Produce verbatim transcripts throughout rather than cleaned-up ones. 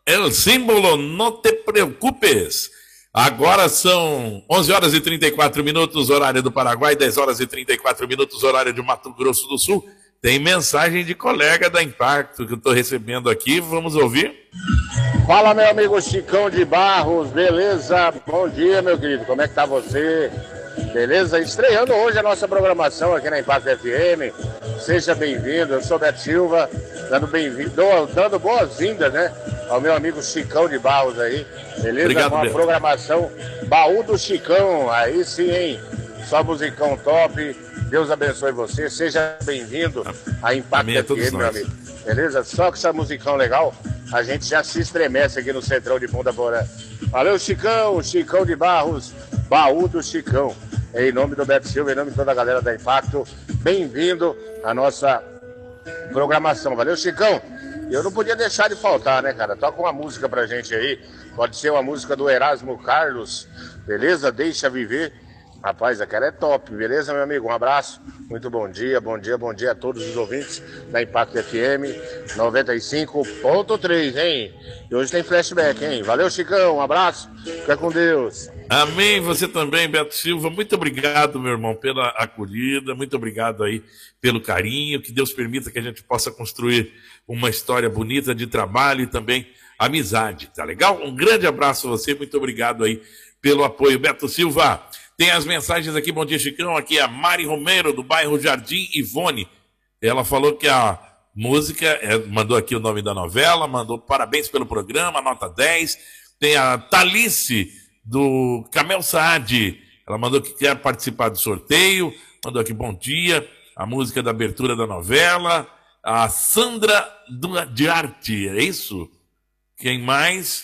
El símbolo, não te preocupes. Agora são onze horas e trinta e quatro minutos, horário do Paraguai, dez horas e trinta e quatro minutos, horário de Mato Grosso do Sul. Tem mensagem de colega da Impacto que eu estou recebendo aqui, vamos ouvir? Fala, meu amigo Chicão de Barros, beleza? Bom dia, meu querido, como é que tá você? Beleza? Estreando hoje a nossa programação aqui na Impacto F M. Seja bem-vindo, eu sou Beto Silva, dando, bem-vindo, dando boas-vindas, né, ao meu amigo Chicão de Barros aí, beleza? Obrigado, com a Beto. programação Baú do Chicão, aí sim, hein? Só musicão top, Deus abençoe você, seja bem-vindo a Impacto Amém, a F M, meu nós. amigo, beleza? Só com essa musicão legal, a gente já se estremece aqui no Centrão de Punta Porã. Valeu, Chicão, Chicão de Barros, Baú do Chicão. Em nome do Beto Silva, em nome de toda a galera da Impacto, bem-vindo à nossa programação. Valeu, Chicão. Eu não podia deixar de faltar, né, cara? Toca uma música pra gente aí. Pode ser uma música do Erasmo Carlos, beleza? Deixa viver. Rapaz, aquela é top, beleza, meu amigo? Um abraço, muito bom dia, bom dia, bom dia a todos os ouvintes da Impacto F M noventa e cinco ponto três, hein? E hoje tem flashback, hein? Valeu, Chicão, um abraço, fica com Deus. Amém, você também, Beto Silva. Muito obrigado, meu irmão, pela acolhida, muito obrigado aí pelo carinho, que Deus permita que a gente possa construir uma história bonita de trabalho e também amizade, tá legal? Um grande abraço a você, muito obrigado aí pelo apoio, Beto Silva. Tem as mensagens aqui, bom dia, Chicão, aqui é a Mari Romero, do bairro Jardim Ivone. Ela falou que a música, é, mandou aqui o nome da novela, mandou parabéns pelo programa, nota dez. Tem a Thalice, do Camel Saad, ela mandou que quer participar do sorteio, mandou aqui bom dia, a música da abertura da novela. A Sandra Duarte, é isso? Quem mais?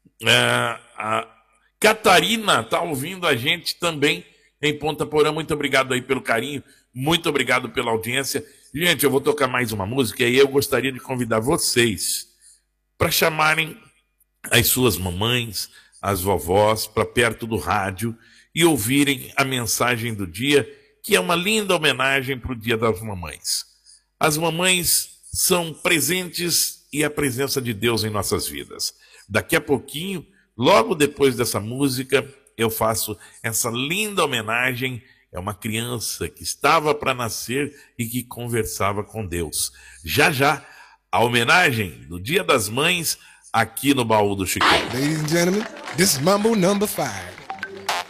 É, a Catarina está ouvindo a gente também em Ponta Porã. Muito obrigado aí pelo carinho, muito obrigado pela audiência. Gente, eu vou tocar mais uma música e eu gostaria de convidar vocês para chamarem as suas mamães, as vovós, para perto do rádio e ouvirem a mensagem do dia, que é uma linda homenagem para o Dia das Mamães. As mamães são presentes e a presença de Deus em nossas vidas. Daqui a pouquinho, logo depois dessa música, eu faço essa linda homenagem. É uma criança que estava para nascer e que conversava com Deus. Já já, a homenagem do Dia das Mães aqui no Baú do Chicão. Ladies and gentlemen, this is Mambo number five.